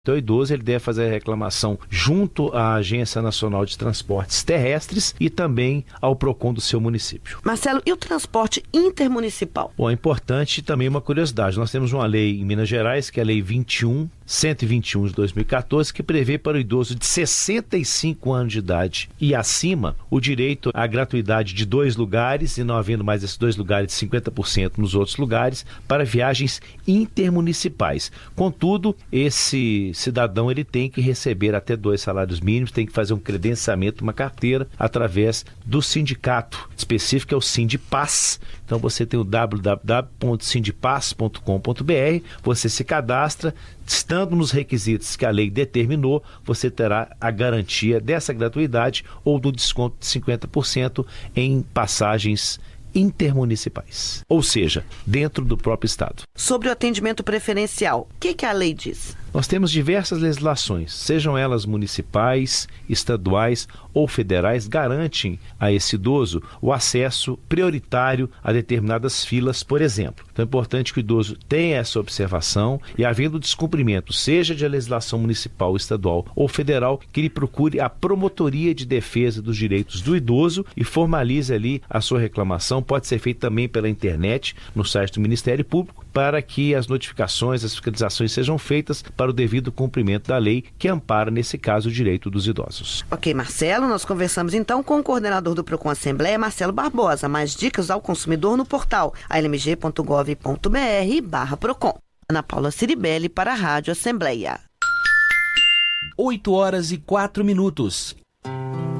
Então, o idoso ele deve fazer a reclamação junto à Agência Nacional de Transportes Terrestres e também ao PROCON do seu município. Marcelo, e o transporte intermunicipal? Bom, é importante também uma curiosidade. Nós temos uma lei em Minas Gerais, que é a Lei 121 de 2014, que prevê para o idoso de 65 anos de idade e acima o direito à gratuidade de 2 lugares e não havendo mais esses 2 lugares, 50% nos outros lugares, para viagens intermunicipais. Contudo, esse cidadão ele tem que receber até 2 salários mínimos, tem que fazer um credenciamento, uma carteira, através do sindicato específico, que é o Sindipaz. Então você tem o www.sindipaz.com.br, você se cadastra, estando nos requisitos que a lei determinou, você terá a garantia dessa gratuidade ou do desconto de 50% em passagens intermunicipais, ou seja, dentro do próprio estado. Sobre o atendimento preferencial, o que a lei diz? Nós temos diversas legislações, sejam elas municipais, estaduais ou federais, garantem a esse idoso o acesso prioritário a determinadas filas, por exemplo. Então é importante que o idoso tenha essa observação e, havendo descumprimento, seja de legislação municipal, estadual ou federal, que ele procure a Promotoria de Defesa dos Direitos do Idoso e formalize ali a sua reclamação. Pode ser feito também pela internet, no site do Ministério Público, para que as notificações, as fiscalizações sejam feitas para o devido cumprimento da lei que ampara, nesse caso, o direito dos idosos. Ok, Marcelo, nós conversamos então com o coordenador do PROCON Assembleia, Marcelo Barbosa. Mais dicas ao consumidor no portal almg.gov.br/PROCON. Ana Paula Ciribelli para a Rádio Assembleia. 8h04.